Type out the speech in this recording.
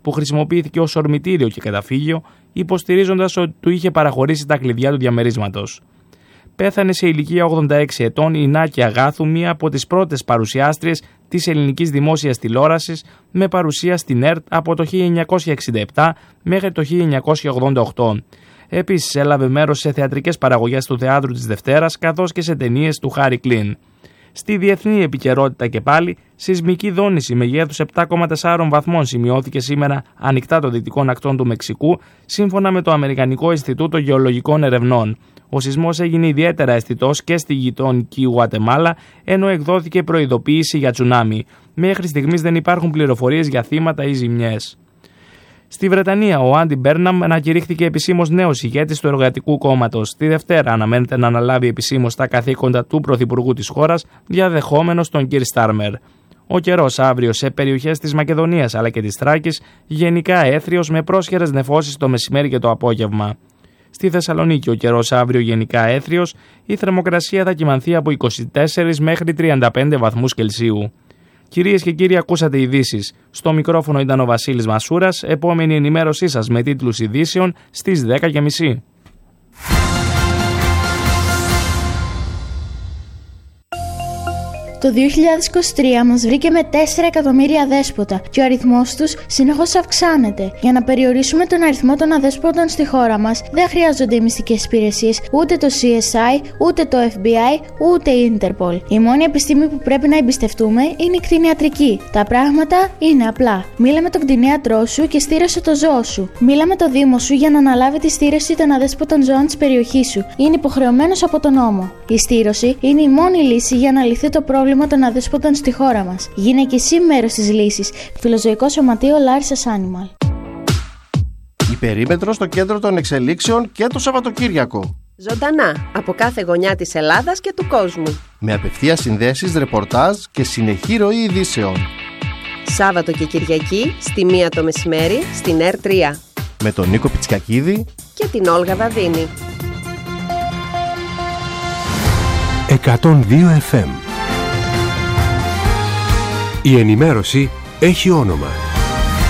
που χρησιμοποιήθηκε ως ορμητήριο και καταφύγιο, υποστηρίζοντας ότι του είχε παραχωρήσει τα κλειδιά του διαμερίσματος. Πέθανε σε ηλικία 86 ετών η Νάκη Αγάθου, μία από τις πρώτες παρουσιάστριες της ελληνικής δημόσιας τηλεόρασης, με παρουσία στην ΕΡΤ από το 1967 μέχρι το 1988. Επίσης έλαβε μέρος σε θεατρικές παραγωγές του Θεάτρου της Δευτέρας, καθώς και σε ταινίες του Χάρι Κλίν. Στη διεθνή επικαιρότητα και πάλι, σεισμική δόνηση μεγέθους 7,4 βαθμών σημειώθηκε σήμερα ανοιχτά των δυτικών ακτών του Μεξικού, σύμφωνα με το Αμερικανικό Ινστιτούτο Γεωλογικών Ερευνών. Ο σεισμός έγινε ιδιαίτερα αισθητός και στη γειτονική Γουατεμάλα, ενώ εκδόθηκε προειδοποίηση για τσουνάμι. Μέχρι στιγμής δεν υπάρχουν πληροφορίες για θύματα ή ζημιές. Στη Βρετανία, ο Άντι Μπέρναμ ανακηρύχθηκε επισήμως νέος ηγέτης του Εργατικού Κόμματος. Τη Δευτέρα αναμένεται να αναλάβει επισήμως τα καθήκοντα του Πρωθυπουργού της χώρας, διαδεχόμενος τον Κιρ Στάρμερ. Ο καιρός αύριο σε περιοχές της Μακεδονίας αλλά και της Θράκης γενικά έθριος, με πρόσχερες νεφώσεις το μεσημέρι και το απόγευμα. Στη Θεσσαλονίκη ο καιρός αύριο γενικά έθριος, η θερμοκρασία θα κυμανθεί από 24 μέχρι 35 βαθμούς Κελσίου. Κυρίες και κύριοι, ακούσατε ειδήσεις. Στο μικρόφωνο ήταν ο Βασίλης Μασούρας. Επόμενη ενημέρωσή σας με τίτλους ειδήσεων στις 10:30. Το 2023 μας βρήκε με 4 εκατομμύρια αδέσποτα και ο αριθμός τους συνεχώς αυξάνεται. Για να περιορίσουμε τον αριθμό των αδέσποτων στη χώρα μας, δεν χρειάζονται οι μυστικές υπηρεσίες, ούτε το CSI, ούτε το FBI, ούτε η Interpol. Η μόνη επιστήμη που πρέπει να εμπιστευτούμε είναι η κτηνιατρική. Τα πράγματα είναι απλά. Μίλα με τον κτηνίατρό σου και στήρωσε το ζώο σου. Μίλα με το Δήμο σου για να αναλάβει τη στήρωση των αδέσποτων ζώων της περιοχής σου. Είναι υποχρεωμένος από τον νόμο. Η στήρωση είναι η μόνη λύση για να λυθεί το πρόβλημα των αδέσποτων στη χώρα μας. Γίνε και εσύ μέρος της λύσης. Φιλοζωικό Σωματείο Larissa's Animal. Η περίμετρο στο κέντρο των εξελίξεων και το Σαββατοκύριακο. Ζωντανά από κάθε γωνιά της Ελλάδας και του κόσμου. Με απευθείας συνδέσεις, ρεπορτάζ και συνεχή ροή ειδήσεων. Σάββατο και Κυριακή στη 1 το μεσημέρι στην R3. Με τον Νίκο Πιτσικακίδη και την Όλγα Δαδίνη. 102 FM. Η ενημέρωση έχει όνομα.